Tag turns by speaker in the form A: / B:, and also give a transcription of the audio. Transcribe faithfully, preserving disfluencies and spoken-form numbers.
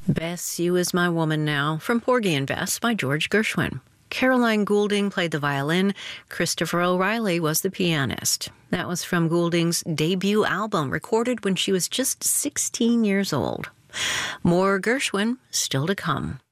A: Bess, You Is My Woman Now, from Porgy and Bess by George Gershwin. Caroline Goulding played the violin. Christopher O'Reilly was the pianist. That was from Goulding's debut album, recorded when she was just sixteen years old. More Gershwin still to come.